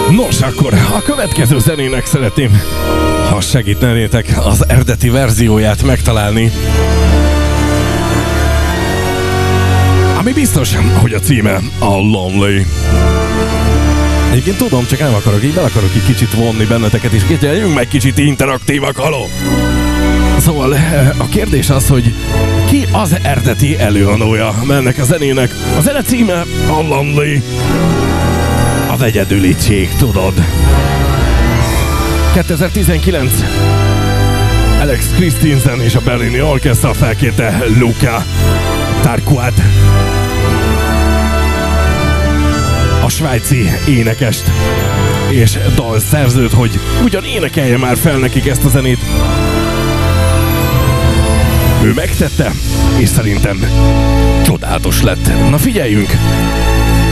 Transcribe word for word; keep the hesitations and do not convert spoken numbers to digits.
Nos, akkor a következő zenének szeretném, ha segítenétek az eredeti verzióját megtalálni. Ami biztos, hogy a címe a Lonely. Egyébként tudom, csak nem akarok, így bele akarok egy kicsit vonni benneteket, és legyünk meg kicsit interaktívak, haló! Szóval a kérdés az, hogy ki az eredeti előadója ennek a zenének? A zene címe a Lonely. Az egyedüliség, tudod. kétezer-tizenkilenc Alex Christensen és a berlini orchestra felkérte Luca Tarquad, a svájci énekest és dalszerzőt, hogy ugyan énekelje már fel nekik ezt a zenét. Ő megtette, és szerintem csodálatos lett. Na figyeljünk!